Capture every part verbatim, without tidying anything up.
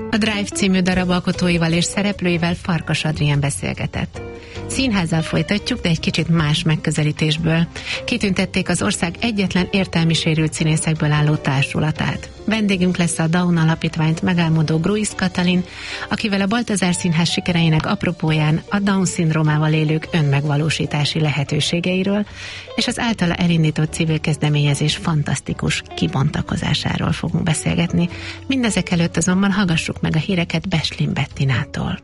A Drive című darab alkotóival és szereplőivel Farkas Adrián beszélgetett. Színházzal folytatjuk, de egy kicsit más megközelítésből. Kitüntették az ország egyetlen értelmi sérült színészekből álló társulatát. Vendégünk lesz a Down Alapítványt megálmodó Gruisz Katalin, akivel a Baltazár Színház sikereinek apropóján a Down-szindrómával élők önmegvalósítási lehetőségeiről és az általa elindított civil kezdeményezés fantasztikus kibontakozásáról fogunk beszélgetni. Mindezek előtt azonban hallgassuk meg a híreket Beslin Bettinától.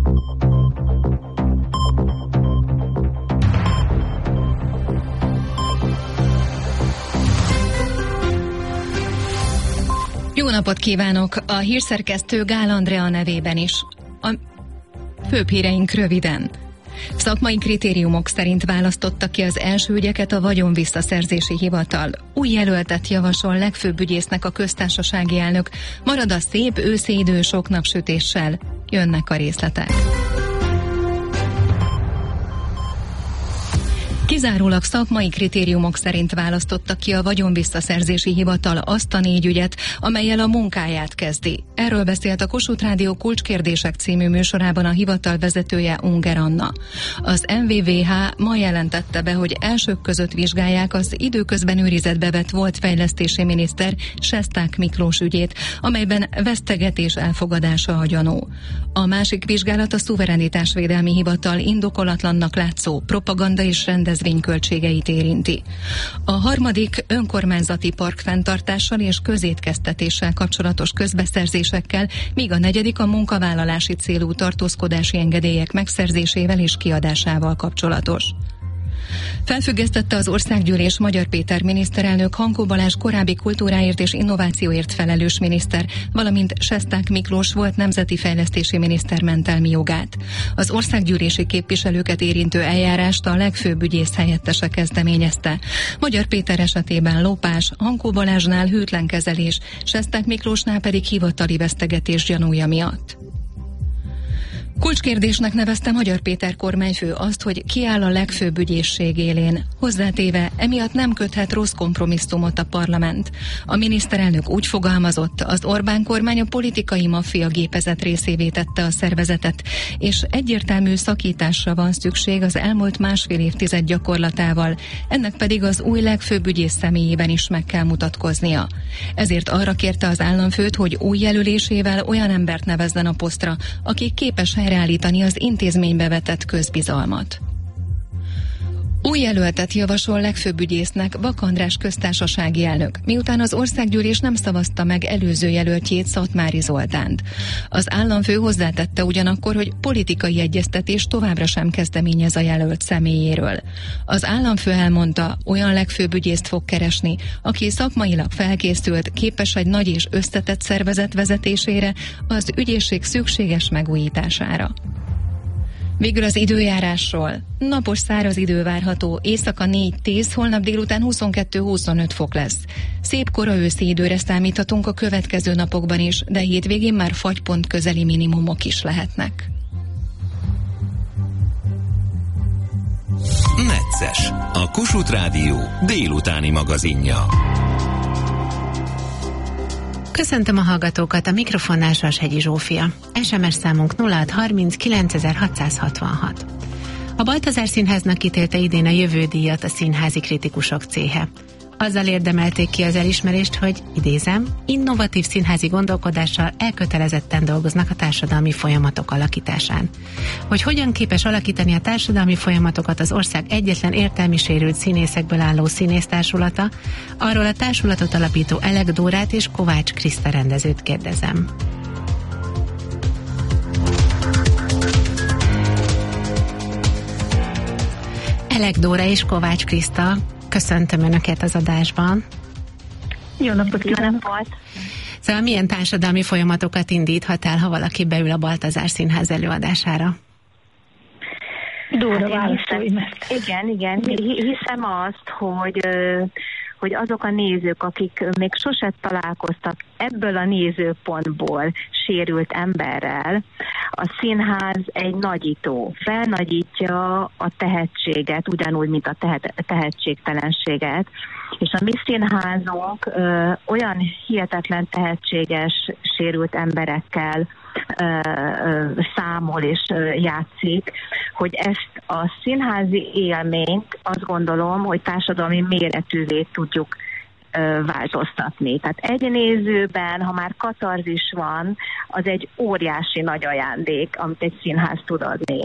Jó napot kívánok! A hírszerkesztő Gál Andrea nevében is. A főbb híreink röviden. Szakmai kritériumok szerint választotta ki az első ügyeket a Vagyonvisszaszerzési Hivatal. Új jelöltet javasol legfőbb ügyésznek a köztársasági elnök. Marad a szép őszi idő sok napsütéssel. Jönnek a részletek. Kizárólag szakmai kritériumok szerint választotta ki a Vagyonvisszaszerzési Hivatal azt a négy ügyet, amellyel a munkáját kezdi. Erről beszélt a Kossuth Rádió Kulcskérdések című műsorában a hivatal vezetője, Unger Anna. Az em vé vé há ma jelentette be, hogy elsők között vizsgálják az időközben őrizetbe vett volt fejlesztési miniszter Sesták Miklós ügyét, amelyben vesztegetés elfogadása a gyanú. A másik vizsgálat a Szuverenitásvédelmi Hivatal indokolatlannak látszó propaganda és rendezvényköltségeit érinti. A harmadik önkormányzati parkfenntartással és közétkeztetéssel kapcsolatos közbeszerzésekkel, míg a negyedik a munkavállalási célú tartózkodási engedélyek megszerzésével és kiadásával kapcsolatos. Felfüggesztette az Országgyűlés Magyar Péter miniszterelnök Hankó Balázs korábbi kultúráért és innovációért felelős miniszter, valamint Sesták Miklós volt nemzeti fejlesztési miniszter mentelmi jogát. Az országgyűlési képviselőket érintő eljárást a legfőbb ügyész helyettese kezdeményezte. Magyar Péter esetében lopás, Hankó Balázsnál hűtlen kezelés, Sesták Miklósnál pedig hivatali vesztegetés gyanúja miatt. Kulcskérdésnek nevezte Magyar Péter kormányfő azt, hogy kiáll a legfőbb ügyészség élén. Hozzátéve, emiatt nem köthet rossz kompromisszumot a parlament. A miniszterelnök úgy fogalmazott, az Orbán kormány a politikai maffia gépezet részévé tette a szervezetet, és egyértelmű szakításra van szükség az elmúlt másfél évtized gyakorlatával, ennek pedig az új legfőbb ügyész személyében is meg kell mutatkoznia. Ezért arra kérte az államfőt, hogy új jelölésével olyan embert nevezzen a posztra, aki képes helyreállítani az intézménybe vetett közbizalmat. Új jelöltet javasol legfőbb ügyésznek Vak András köztársasági elnök, miután az országgyűlés nem szavazta meg előző jelöltjét, Szatmári Zoltánt. Az államfő hozzátette ugyanakkor, hogy politikai egyeztetés továbbra sem kezdeményez a jelölt személyéről. Az államfő elmondta, olyan legfőbb ügyészt fog keresni, aki szakmailag felkészült, képes egy nagy és összetett szervezet vezetésére, az ügyészség szükséges megújítására. Végül az időjárásról. Napos száraz idő várható, éjszaka négy-tíz, holnap délután huszonkettő-huszonöt fok lesz. Szép kora őszi időre számíthatunk a következő napokban is, de hétvégén már fagypont közeli minimumok is lehetnek. Necces, a Kossuth Rádió délutáni magazinja. Köszöntöm a hallgatókat, a mikrofonnál Sashegyi Zsófia. es em es számunk nulla hat harminc kilencezer-hatszázhatvanhat. A Baltazár Színháznak ítélte idén a jövődíjat a Színházi Kritikusok Céhe. Azzal érdemelték ki az elismerést, hogy, idézem, innovatív színházi gondolkodással elkötelezetten dolgoznak a társadalmi folyamatok alakításán. Hogy hogyan képes alakítani a társadalmi folyamatokat az ország egyetlen értelmi sérült színészekből álló színésztársulata, arról a társulatot alapító Elek Dórát és Kovács Kriszta rendezőt kérdezem. Elek Dóra és Kovács Kriszta, köszöntöm Önöket az adásban. Jó napot kívánok! Szóval milyen társadalmi folyamatokat indíthat el, ha valaki beül a Baltazár Színház előadására? Dóra, válaszolj meg. Igen, igen. Hiszem azt, hogy, hogy azok a nézők, akik még sose találkoztak ebből a nézőpontból sérült emberrel, a színház egy nagyító, felnagyítja a tehetséget, ugyanúgy, mint a tehet, tehetségtelenséget, és a mi színházunk ö, olyan hihetetlen tehetséges, sérült emberekkel ö, ö, számol és ö, játszik, hogy ezt a színházi élményt azt gondolom, hogy társadalmi méretűvé tudjuk ö, változtatni. Tehát egy nézőben, ha már katarzis van, az egy óriási nagy ajándék, amit egy színház tud adni.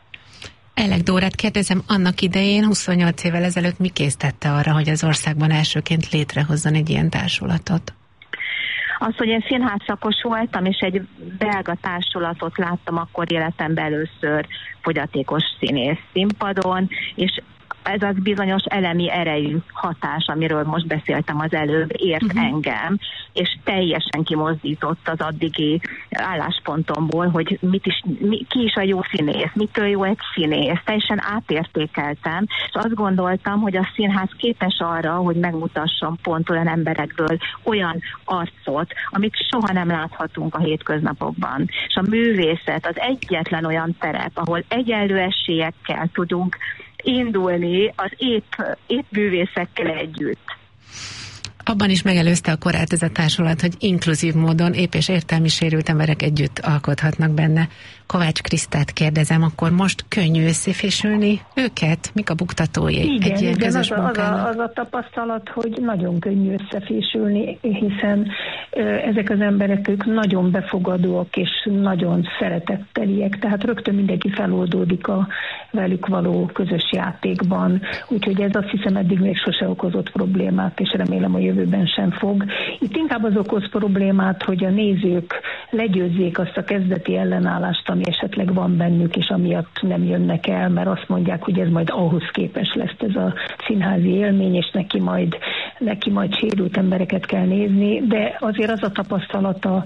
Elek Dórát kérdezem, annak idején huszonnyolc évvel ezelőtt mi késztette arra, hogy az országban elsőként létrehozzon egy ilyen társulatot? Az, hogy én színházszakos voltam, és egy belga társulatot láttam akkor életemben először fogyatékos színész színpadon, és ez az bizonyos elemi erejű hatás, amiről most beszéltem az előbb, ért uh-huh. engem, és teljesen kimozdított az addigi álláspontomból, hogy mit is, mi, ki is a jó színész, mitől jó egy színész. Teljesen átértékeltem, és azt gondoltam, hogy a színház képes arra, hogy megmutasson pont olyan emberekből olyan arcot, amit soha nem láthatunk a hétköznapokban. És a művészet az egyetlen olyan terep, ahol egyenlő esélyekkel tudunk indulni az épp, épp művészekkel együtt. Abban is megelőzte a korát ez a társulat, hogy inkluzív módon épp és értelmi sérült emberek együtt alkothatnak benne. Kovács Krisztát kérdezem, akkor most könnyű összefésülni őket? Mik a buktatói igen, egy ilyen igen, közös az, a, az, a, az a tapasztalat, hogy nagyon könnyű összefésülni, hiszen ö, ezek az emberek ők nagyon befogadóak és nagyon szeretetteliek, tehát rögtön mindenki feloldódik a velük való közös játékban, úgyhogy ez azt hiszem eddig még sose okozott problémát, és remélem a jövőben sem fog. Itt inkább az okoz problémát, hogy a nézők legyőzzék azt a kezdeti ellenállást, ami esetleg van bennük, és amiatt nem jönnek el, mert azt mondják, hogy ez majd ahhoz képes lesz ez a színházi élmény, és neki majd, neki majd sérült embereket kell nézni, de azért az a tapasztalata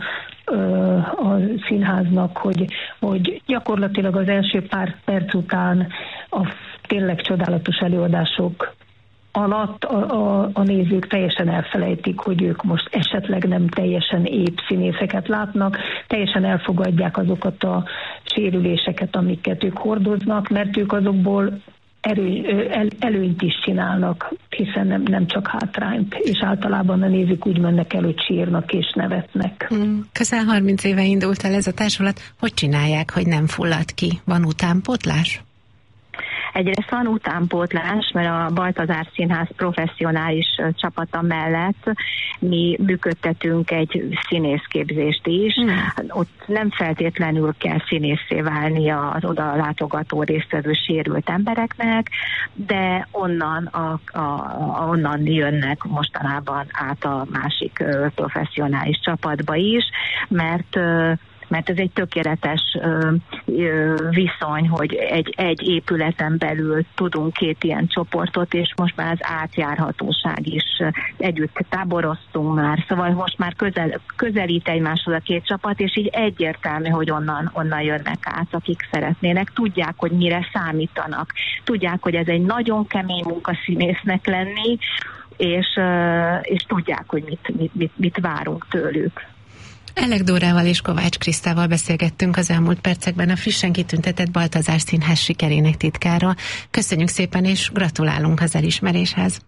a színháznak, hogy, hogy gyakorlatilag az első pár perc után a tényleg csodálatos előadások alatt a, a, a nézők teljesen elfelejtik, hogy ők most esetleg nem teljesen épp színészeket látnak, teljesen elfogadják azokat a sérüléseket, amiket ők hordoznak, mert ők azokból erő, el, előnyt is csinálnak, hiszen nem, nem csak hátrányt, és általában a nézők úgy mennek el, hogy sírnak és nevetnek. Közel harminc éve indult el ez a társulat. Hogy csinálják, hogy nem fullad ki? Van utánpótlás? Egyrészt van utánpótlás, mert a Baltazár Színház professzionális csapata mellett mi működtetünk egy színészképzést is. Mm. Ott nem feltétlenül kell színészé válni az oda látogató résztvevő sérült embereknek, de onnan, a, a, a, onnan jönnek mostanában át a másik professzionális csapatba is, mert mert ez egy tökéletes ö, ö, viszony, hogy egy, egy épületen belül tudunk két ilyen csoportot, és most már az átjárhatóság is, együtt táboroztunk már, szóval most már közel, közelít egymáshoz a két csapat, és így egyértelmű, hogy onnan, onnan jönnek át, akik szeretnének, tudják, hogy mire számítanak, tudják, hogy ez egy nagyon kemény munka színésznek lenni, és, ö, és tudják, hogy mit, mit, mit, mit várunk tőlük. Elek Dórával és Kovács Krisztával beszélgettünk az elmúlt percekben a frissen kitüntetett Baltazár Színház sikerének titkára. Köszönjük szépen, és gratulálunk az elismeréshez.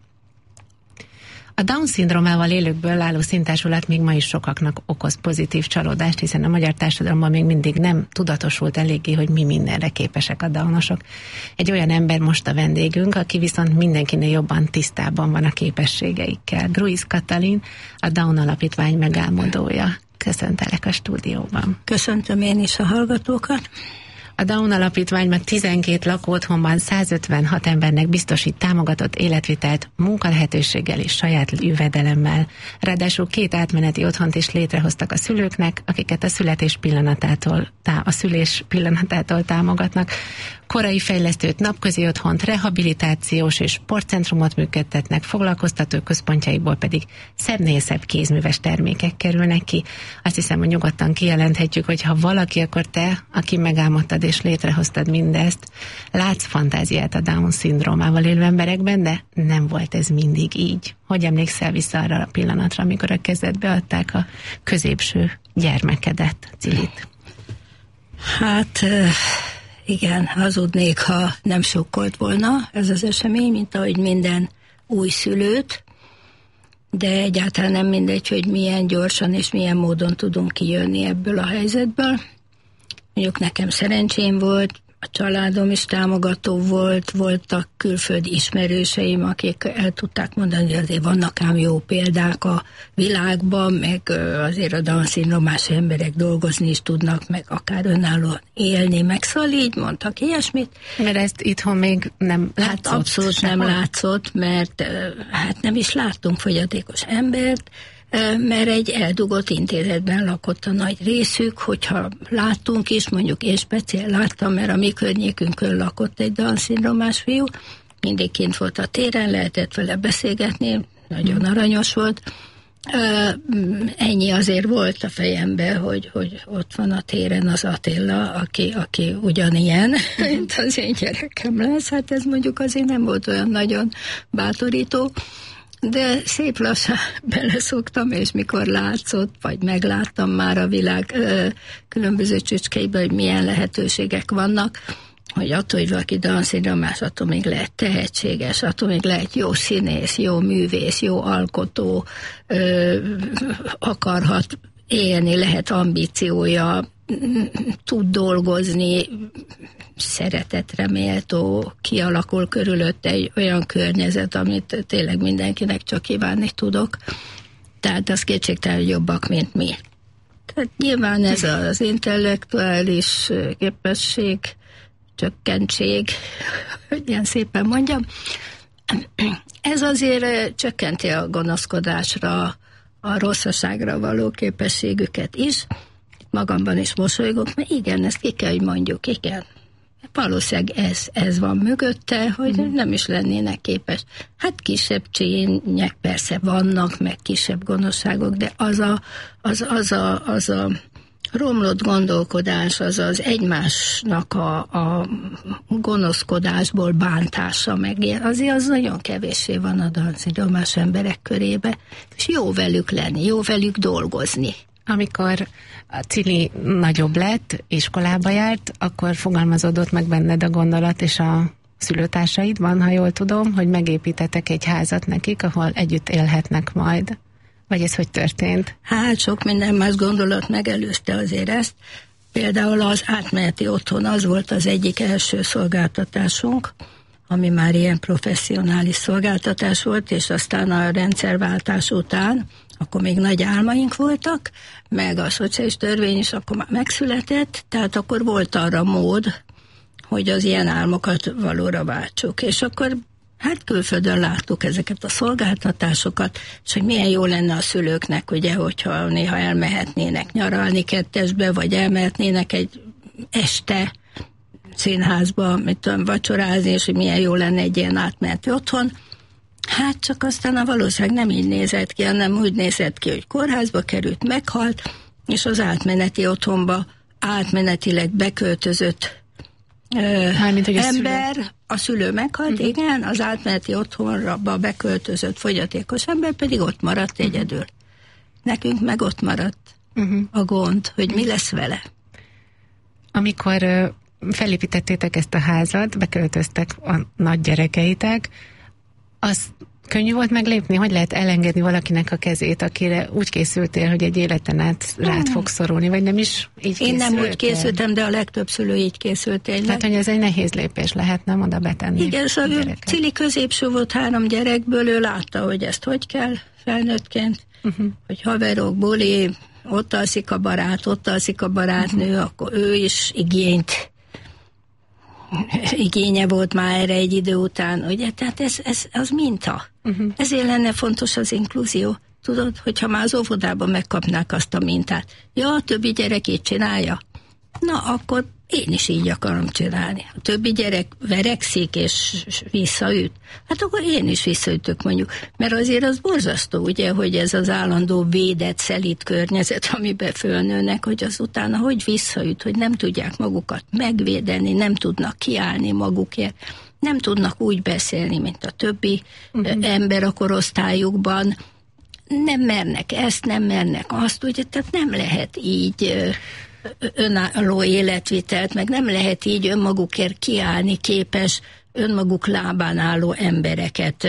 A Down-szindrómával élőkből álló színtársulat még ma is sokaknak okoz pozitív csalódást, hiszen a magyar társadalomban még mindig nem tudatosult eléggé, hogy mi mindenre képesek a downosok. Egy olyan ember most a vendégünk, aki viszont mindenkinél jobban tisztában van a képességeikkel. Gruiz Katalin, a Down Alapítvány megálmodója. Köszöntelek a stúdióban. Köszöntöm én is a hallgatókat. A Down Alapítvány már tizenkét lakóotthonban százötvenhat embernek biztosít támogatott életvitelt, munkalehetőséggel és saját jövedelemmel. Ráadásul két átmeneti otthont is létrehoztak a szülőknek, akiket a születés pillanatától, a szülés pillanatától támogatnak. Korai fejlesztőt, napközi otthont, rehabilitációs és sportcentrumot működtetnek, foglalkoztató központjaikból pedig szebbnél szebb kézműves termékek kerülnek ki. Azt hiszem, hogy nyugodtan kijelenthetjük, hogy ha valaki, akkor te, aki megálmodtad és létrehoztad mindezt. Látsz fantáziát a Down-szindrómával élő emberekben, de nem volt ez mindig így. Hogy emlékszel vissza arra a pillanatra, amikor a kezedbe adták a középső gyermekedet, Cilit? Hát igen, hazudnék, ha nem sokkolt volna ez az esemény, mint ahogy minden új szülőt, de egyáltalán nem mindegy, hogy milyen gyorsan és milyen módon tudunk kijönni ebből a helyzetből. Mondjuk nekem szerencsém volt, a családom is támogató volt, voltak külföldi ismerőseim, akik el tudták mondani, hogy azért vannak ám jó példák a világban, meg azért a Down-szindrómás emberek dolgozni is tudnak, meg akár önállóan élni, meg szóval így mondtak ilyesmit. Mert ezt itthon még nem látszott? Hát abszolút sehol. Nem látszott, mert hát nem is láttunk fogyatékos embert, mert egy eldugott intézetben lakott a nagy részük, hogyha láttunk is, mondjuk én speciál láttam, mert a mi környékünkön lakott egy Down-szindrómás fiú, mindig kint volt a téren, lehetett vele beszélgetni, nagyon aranyos volt. Ennyi azért volt a fejemben, hogy, hogy ott van a téren az Attila, aki, aki ugyanilyen, mint az én gyerekem lesz. Hát ez mondjuk azért nem volt olyan nagyon bátorító, de szép lassan beleszoktam, és mikor látszott, vagy megláttam már a világ ö, különböző csücskeiben, hogy milyen lehetőségek vannak, hogy attól, hogy valaki Down-szindrómás, attól még lehet tehetséges, attól még lehet jó színész, jó művész, jó alkotó, ö, akarhat élni, lehet ambíciója, tud dolgozni, szeretetre méltó, kialakul körülött egy olyan környezet, amit tényleg mindenkinek csak kívánni tudok. Tehát az kétségtelen, hogy jobbak, mint mi. Tehát nyilván ez az intellektuális képesség, csökkentség, hogy ilyen szépen mondjam, ez azért csökkenti a gonoszkodásra, a rosszaságra való képességüket is. Magamban is mosolygok, mert igen, ezt ki kell, hogy mondjuk, igen. Valószínűleg ez, ez van mögötte, hogy mm. nem is lennének képes. Hát kisebb csények persze vannak, meg kisebb gonoszságok, de az a, az, az a, az a romlott gondolkodás, az az egymásnak a, a gonoszkodásból bántása, meg ilyen, azért az nagyon kevéssé van a Down-szindrómás emberek körébe, és jó velük lenni, jó velük dolgozni. Amikor a Cili nagyobb lett, iskolába járt, akkor fogalmazódott meg benned a gondolat, és a szülőtársaidban, ha jól tudom, hogy megépítetek egy házat nekik, ahol együtt élhetnek majd. Vagy ez hogy történt? Hát sok minden más gondolat megelőzte azért ezt. Például az átmeneti otthon, az volt az egyik első szolgáltatásunk, ami már ilyen professzionális szolgáltatás volt, és aztán a rendszerváltás után, akkor még nagy álmaink voltak, meg a szociális törvény is akkor már megszületett, tehát akkor volt arra mód, hogy az ilyen álmokat valóra váltsuk. És akkor hát külföldön láttuk ezeket a szolgáltatásokat, és hogy milyen jó lenne a szülőknek, ugye, hogyha néha elmehetnének nyaralni kettesbe, vagy elmehetnének egy este színházba, mit tudom, vacsorázni, és hogy milyen jó lenne egy ilyen átmeneti otthon. Hát csak aztán a valóság nem így nézett ki, hanem úgy nézett ki, hogy kórházba került, meghalt, és az átmeneti otthonba átmenetileg beköltözött ö, Mármint, hogy ember, a szülő, a szülő meghalt, uh-huh. igen, az átmeneti otthonra beköltözött fogyatékos ember pedig ott maradt egyedül. Nekünk meg ott maradt uh-huh. a gond, hogy mi lesz vele. Amikor ö, felépítettétek ezt a házat, beköltöztek a nagy gyerekeitek, az könnyű volt meglépni? Hogy lehet elengedni valakinek a kezét, akire úgy készültél, hogy egy életen át rád fog szorulni, vagy nem is így készültél? Én nem úgy készültem, de a legtöbb szülő így készült tényleg. Tehát, hogy ez egy nehéz lépés lehet, nem oda betenni? Igen, szóval Cili középső volt három gyerekből, ő látta, hogy ezt hogy kell felnőttként, uh-huh. hogy haverok, buli, ott alszik a barát, ott alszik a barátnő, uh-huh. akkor ő is igényt igénye volt már erre egy idő után, ugye? Tehát ez, ez az minta. Uh-huh. Ezért lenne fontos az inkluzió. Tudod, hogyha már az óvodában megkapnák azt a mintát. Ja, a többi gyerek így csinálja. Na, akkor én is így akarom csinálni. A többi gyerek verekszik és visszaüt, hát akkor én is visszaütök mondjuk. Mert azért az borzasztó, ugye, hogy ez az állandó védett, szelíd környezet, amiben fölnőnek, hogy azután, hogy visszaüt, hogy nem tudják magukat megvédeni, nem tudnak kiállni magukért, nem tudnak úgy beszélni, mint a többi uh-huh. ember a korosztályukban, nem mernek ezt, nem mernek azt, ugye, tehát nem lehet így önálló életvitelt, meg nem lehet így önmagukért kiállni képes, önmaguk lábán álló embereket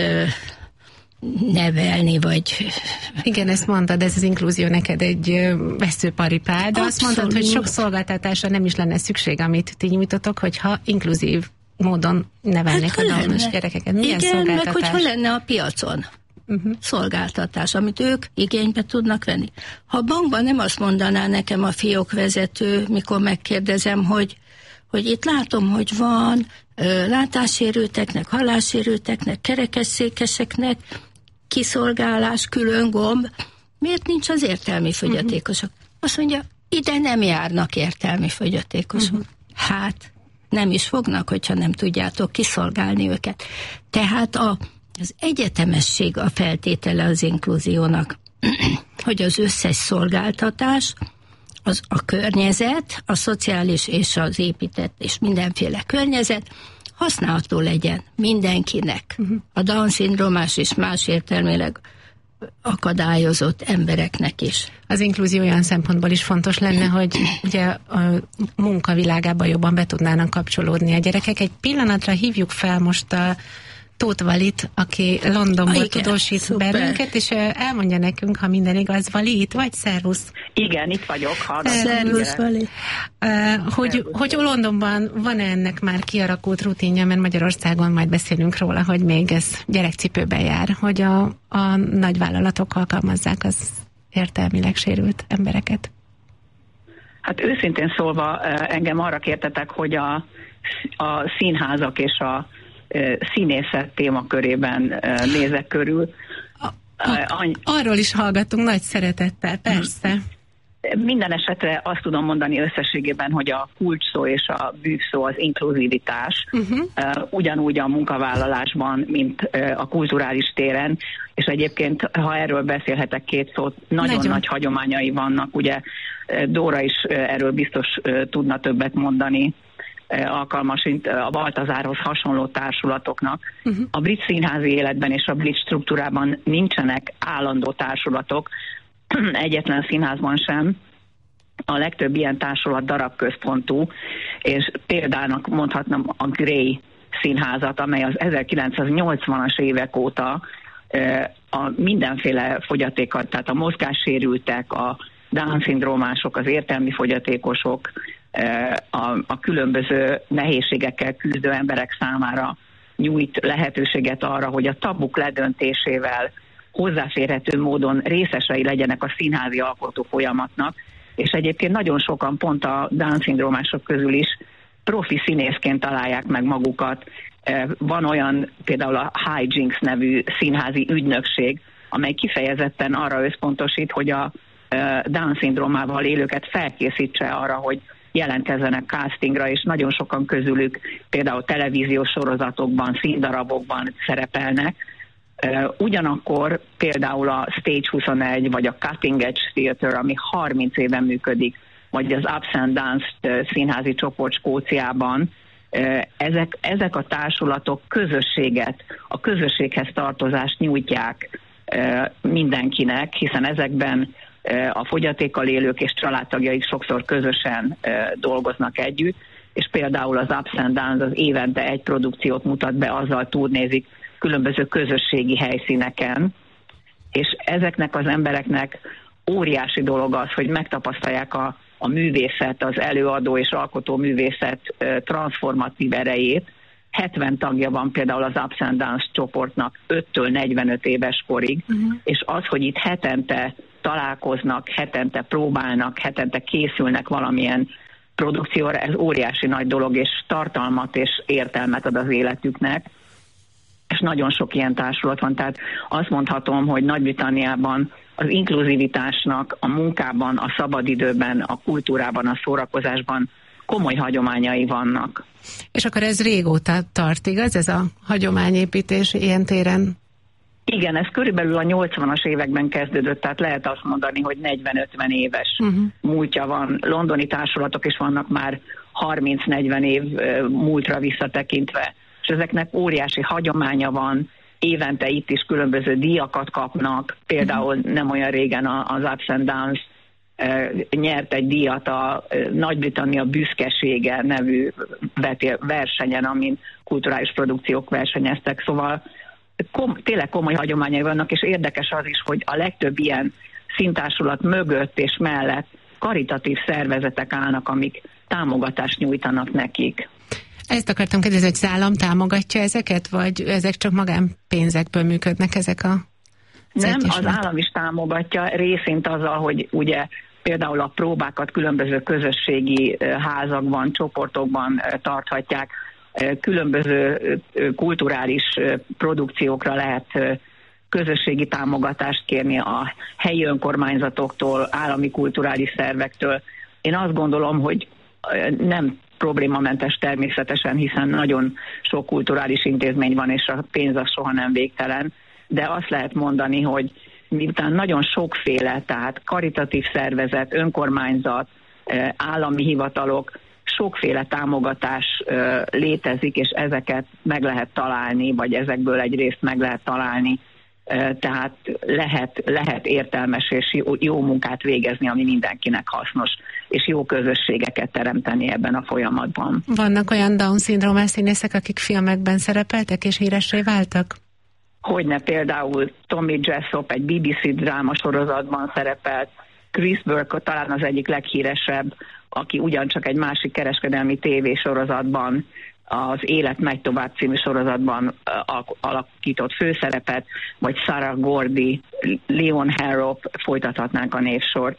nevelni, vagy... Igen, ezt mondtad, ez az inkluzió neked egy veszőparipád, de azt mondtad, hogy sok szolgáltatásra nem is lenne szükség, amit ti nyújtotok, hogyha inkluzív módon nevelnék hát, a Downos gyerekeket. Milyen igen, szolgáltatás? Meg hogyha lenne a piacon uh-huh. szolgáltatás, amit ők igénybe tudnak venni. Ha a bankban nem azt mondaná nekem a fiókvezető, mikor megkérdezem, hogy, hogy itt látom, hogy van ö, látássérülteknek, hallássérülteknek, kerekesszékeseknek kiszolgálás, külön gomb, miért nincs az értelmi fogyatékosok? Uh-huh. Azt mondja, ide nem járnak értelmi fogyatékosok. Uh-huh. Hát, nem is fognak, hogyha nem tudjátok kiszolgálni őket. Tehát a, az egyetemesség a feltétele az inkluziónak, hogy az összes szolgáltatás, az a környezet, a szociális és az épített és mindenféle környezet használható legyen mindenkinek. Uh-huh. A Down-szindrómás és más értelmileg akadályozott embereknek is. Az inkluzió olyan szempontból is fontos lenne, hogy ugye a munkavilágában jobban be tudnának kapcsolódni a gyerekek. Egy pillanatra hívjuk fel most a Tóth Valit, aki Londonból igen, tudósít szuper. bennünket, és elmondja nekünk, ha minden igaz. Vali, itt vagy? Szervusz! Igen, itt vagyok. Szervusz, Vali! Uh, hogy, hogy Londonban van-e ennek már kialakult rutinja, mert Magyarországon majd beszélünk róla, hogy még ez gyerekcipőben jár, hogy a, a nagyvállalatok alkalmazzák az értelmileg sérült embereket. Hát őszintén szólva engem arra kértetek, hogy a, a színházak és a színészet témakörében nézek körül. A, a, arról is hallgatunk nagy szeretettel, persze. Minden esetre azt tudom mondani összességében, hogy a kulcsszó és a bűvszó az inkluzivitás, uh-huh. ugyanúgy a munkavállalásban, mint a kulturális téren, és egyébként, ha erről beszélhetek két szót, nagyon, nagyon nagy hagyományai vannak, ugye Dóra is erről biztos tudna többet mondani, alkalmasint a Baltazárhoz hasonló társulatoknak. Uh-huh. A brit színházi életben és a brit struktúrában nincsenek állandó társulatok, egyetlen színházban sem. A legtöbb ilyen társulat darabközpontú, és példának mondhatnám a Grey színházat, amely az ezerkilencszáznyolcvanas évek óta a mindenféle fogyatékat, tehát a mozgássérültek, a Down-szindrómások, az értelmi fogyatékosok, A, a különböző nehézségekkel küzdő emberek számára nyújt lehetőséget arra, hogy a tabuk ledöntésével hozzáférhető módon részesei legyenek a színházi alkotó folyamatnak, és egyébként nagyon sokan pont a Down-szindrómások közül is profi színészként találják meg magukat. Van olyan például a Hijinks nevű színházi ügynökség, amely kifejezetten arra összpontosít, hogy a Down-szindrómával élőket felkészítse arra, hogy jelentkezzenek castingra, és nagyon sokan közülük például televíziós sorozatokban, színdarabokban szerepelnek. Ugyanakkor például a Stage huszonegy, vagy a Cutting Edge Theatre, ami harminc éve működik, vagy az Ups and Downs színházi csoport Skóciában, ezek, ezek a társulatok közösséget, a közösséghez tartozást nyújtják mindenkinek, hiszen ezekben a fogyatékkal élők és családtagjaik sokszor közösen dolgoznak együtt, és például az Ups and Downs az évente egy produkciót mutat be, azzal turnézik különböző közösségi helyszíneken, és ezeknek az embereknek óriási dolog az, hogy megtapasztalják a, a művészet, az előadó és alkotó művészet transformatív erejét. hetven tagja van például az Ups and Downs csoportnak öttől negyvenöt éves korig, uh-huh. és az, hogy itt hetente találkoznak, hetente próbálnak, hetente készülnek valamilyen produkcióra, ez óriási nagy dolog, és tartalmat és értelmet ad az életüknek, és nagyon sok ilyen társulat van, tehát azt mondhatom, hogy Nagy-Britanniában az inkluzivitásnak a munkában, a szabadidőben, a kultúrában, a szórakozásban komoly hagyományai vannak. És akkor ez régóta tart, igaz? Ez a hagyományépítés ilyen téren? Igen, ez körülbelül a nyolcvanas években kezdődött, tehát lehet azt mondani, hogy negyven-ötven éves uh-huh. múltja van. Londoni társulatok is vannak már harminc-negyven év múltra visszatekintve, és ezeknek óriási hagyománya van, évente itt is különböző díjakat kapnak, például uh-huh. nem olyan régen az Ups and Downs nyert egy díjat a Nagy-Britannia büszkesége nevű versenyen, amin kulturális produkciók versenyeztek, szóval kom, tényleg komoly hagyományai vannak, és érdekes az is, hogy a legtöbb ilyen színtársulat mögött és mellett karitatív szervezetek állnak, amik támogatást nyújtanak nekik. Ezt akartam kérdezni, hogy az állam támogatja ezeket, vagy ezek csak magánpénzekből működnek ezek a Nem, az állam is támogatja, részint azzal, hogy ugye például a próbákat különböző közösségi házakban, csoportokban tarthatják, különböző kulturális produkciókra lehet közösségi támogatást kérni a helyi önkormányzatoktól, állami kulturális szervektől. Én azt gondolom, hogy nem problémamentes természetesen, hiszen nagyon sok kulturális intézmény van, és a pénz az soha nem végtelen, de azt lehet mondani, hogy miután nagyon sokféle, tehát karitatív szervezet, önkormányzat, állami hivatalok, sokféle támogatás létezik, és ezeket meg lehet találni, vagy ezekből egy részt meg lehet találni, tehát lehet, lehet értelmes és jó, jó munkát végezni, ami mindenkinek hasznos, és jó közösségeket teremteni ebben a folyamatban. Vannak olyan Down-szindrómás színészek, akik filmekben szerepeltek és híressé váltak? Hogyne, például Tommy Jessop egy bé bé cé drámasorozatban szerepelt, Chris Burke talán az egyik leghíresebb, aki ugyancsak egy másik kereskedelmi tévésorozatban, az Élet megy tovább című sorozatban alakított főszerepet, vagy Sarah Gordy, Leon Harrop, folytathatnánk a névsort,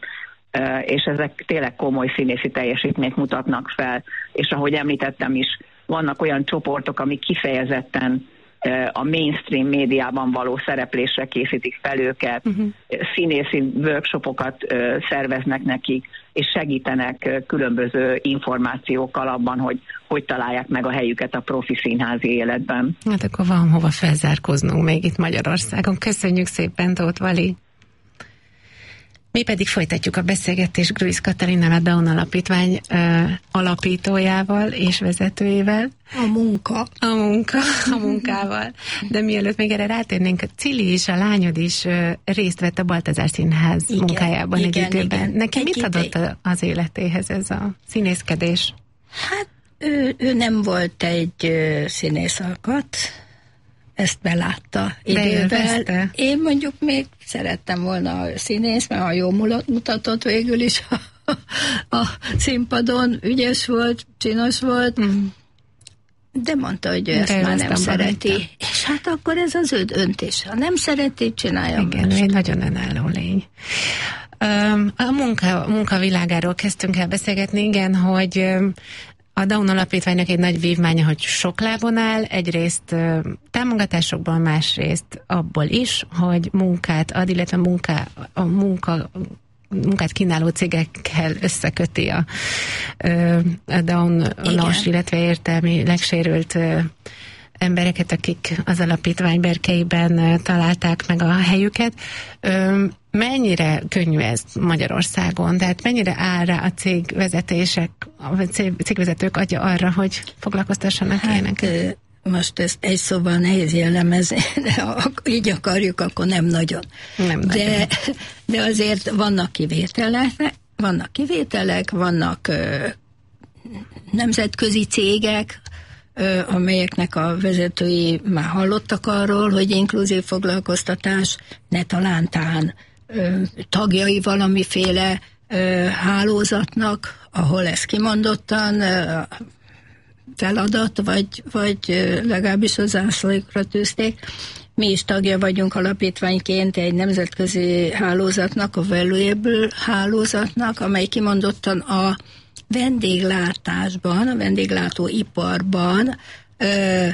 és ezek tényleg komoly színészi teljesítményt mutatnak fel, és ahogy említettem is, vannak olyan csoportok, amik kifejezetten a mainstream médiában való szereplésre készítik fel őket, uh-huh. színészi workshopokat szerveznek nekik, és segítenek különböző információkkal abban, hogy hogy találják meg a helyüket a profi színházi életben. Hát akkor van hova felzárkóznunk még itt Magyarországon. Köszönjük szépen, Tóth Vali! Mi pedig folytatjuk a beszélgetést Gruiz Katalinnal, a Down Alapítvány ö, alapítójával és vezetőjével. A munka. A munka, a munkával. De mielőtt még erre rátérnénk, Cili is, a lányod is ö, részt vett a Baltazár Színház igen, munkájában igen, egy időben. Igen. Neki egy mit adott idő. Az életéhez ez a színészkedés? Hát ő, ő nem volt egy ö, színész alkat, ezt belátta idővel. Én mondjuk még szerettem volna a színész, mert a jól mutatott végül is a, a színpadon, ügyes volt, csinos volt, mm. de mondta, hogy ő ezt már nem szereti. Barítom. És hát akkor ez az ő döntés. Ha nem szereti, csinálja. Igen, ő egy nagyon önálló lény. A munka, munka világáról kezdtünk el beszélgetni, igen, hogy a Down Alapítványnak egy nagy vívmánya, hogy sok lábon áll, egyrészt támogatásokból, másrészt abból is, hogy munkát ad, illetve munká, a munka, munkát kínáló cégekkel összeköti a, a Down-os, illetve értelmi legsérült embereket, akik az alapítvány berkeiben találták meg a helyüket. Mennyire könnyű ez Magyarországon? Tehát mennyire áll rá a cégvezetések, a cégvezetők agya arra, hogy foglalkoztassanak hát, ilyeneket? Most ezt egy szóval nehéz jellemezni, de ha így akarjuk, akkor nem nagyon. Nem de, nagyon. De azért vannak kivételek, vannak kivételek, vannak ö, nemzetközi cégek, ö, amelyeknek a vezetői már hallottak arról, hogy inkluzív foglalkoztatás, ne talántán ö, tagjai valamiféle ö, hálózatnak, ahol ez kimondottan ö, feladat, vagy, vagy legalábbis az zászlóikra tűzték. Mi is tagja vagyunk alapítványként egy nemzetközi hálózatnak, a Valuable hálózatnak, amely kimondottan a vendéglátásban, a vendéglátóiparban ö,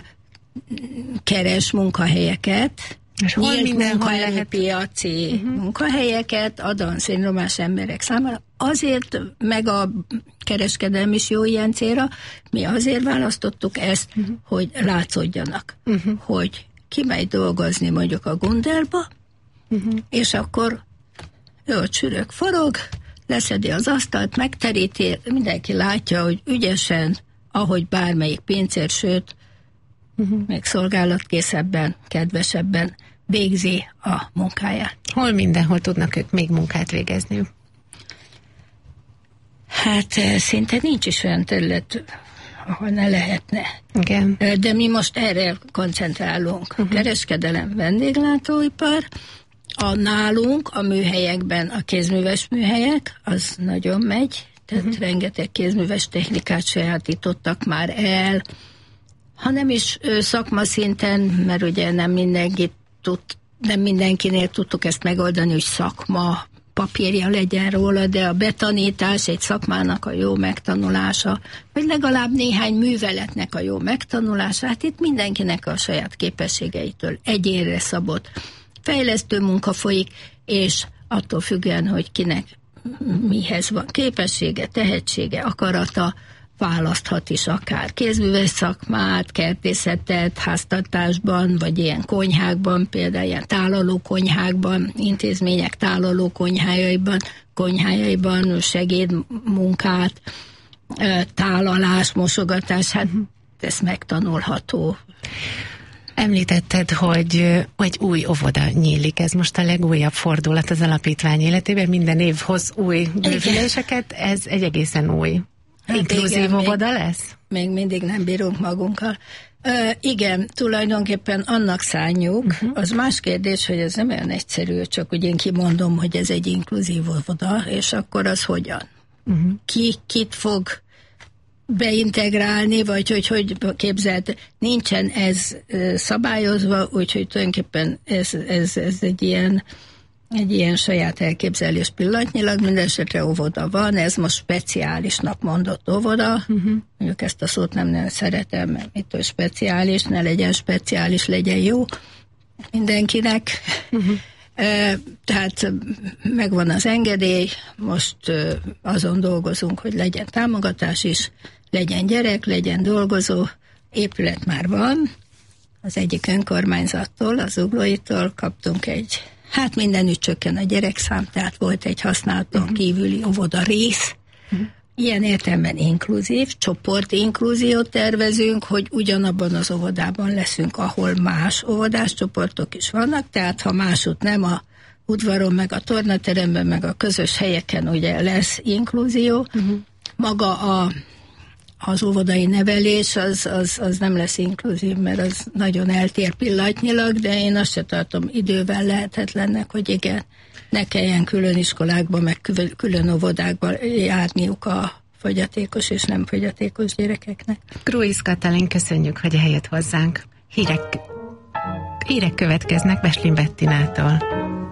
keres munkahelyeket, és hol nyílt mindenhol munkaerőpiaci uh-huh. munkahelyeket a Down-szindrómás emberek számára, azért, meg a kereskedelem is jó ilyen célra, mi azért választottuk ezt, uh-huh. hogy látszódjanak, uh-huh. hogy kimegy dolgozni mondjuk a Gundelba, uh-huh. és akkor ő ott sürök forog, leszedi az asztalt, megteríti, mindenki látja, hogy ügyesen, ahogy bármelyik pincér, sőt, uh-huh. még szolgálatkészebben, kedvesebben végzi a munkáját. Hol mindenhol tudnak ők még munkát végezni? Hát szinte nincs is olyan terület, ahol ne lehetne. Igen. De mi most erre koncentrálunk. Uh-huh. Kereskedelem, vendéglátóipar, a nálunk, a műhelyekben a kézműves műhelyek, az nagyon megy, tehát uh-huh. rengeteg kézműves technikát sajátítottak már el, hanem is szakmaszinten, mert ugye nem mindenki tud, nem mindenkinél tudtuk ezt megoldani, hogy szakma papírja legyen róla, de a betanítás egy szakmának a jó megtanulása, vagy legalább néhány műveletnek a jó megtanulása, hát itt mindenkinek a saját képességeitől egyénre szabott fejlesztő munka folyik, és attól függően, hogy kinek mihez van képessége, tehetsége, akarata, választhat is akár kézműves szakmát, kertészetet, háztartásban, vagy ilyen konyhákban, például ilyen tálaló konyhákban, intézmények tálaló konyhájaiban, konyhájaiban segédmunkát, tálalás, mosogatás, hát ez megtanulható. Említetted, hogy egy új óvoda nyílik. Ez most a legújabb fordulat az alapítvány életében. Minden év hoz új bővüléseket. Ez egy egészen új. Hát inkluzív igen, óvoda még, lesz? Még mindig nem bírunk magunkkal. Uh, igen, tulajdonképpen annak szánjuk. Uh-huh. Az más kérdés, hogy ez nem olyan egyszerű, csak úgy én kimondom, hogy ez egy inkluzív óvoda, és akkor az hogyan? Uh-huh. Ki, kit fog beintegrálni, vagy hogy hogy képzeld, nincsen ez uh, szabályozva, úgyhogy tulajdonképpen ez, ez, ez egy ilyen egy ilyen saját elképzelés pillanatnyilag, mindenesetre óvoda van, ez most speciálisnak mondott óvoda, uh-huh. mondjuk ezt a szót nem nagyon szeretem, mert mitől speciális, ne legyen speciális, legyen jó mindenkinek. Uh-huh. e, tehát megvan az engedély, most e, azon dolgozunk, hogy legyen támogatás is, legyen gyerek, legyen dolgozó, épület már van, az egyik önkormányzattól, az Zuglóitól kaptunk egy. Hát mindenütt csökken a gyerekszám, tehát volt egy használaton uh-huh. kívüli óvoda rész. Uh-huh. Ilyen értelemben inkluzív, csoportinkluziót tervezünk, hogy ugyanabban az óvodában leszünk, ahol más óvodás csoportok is vannak, tehát ha másút nem a udvaron, meg a tornateremben, meg a közös helyeken ugye lesz inkluzió. Uh-huh. Maga a az óvodai nevelés az, az, az nem lesz inkluzív, mert az nagyon eltér pillanatnyilag, de én azt se tartom idővel lehetetlennek, hogy igen, ne kelljen külön iskolákba, meg külön óvodákba járniuk a fogyatékos és nem fogyatékos gyerekeknek. Kruiz Katalin, köszönjük, hogy eljött hozzánk. Hírek, hírek következnek Beslin Bettinától.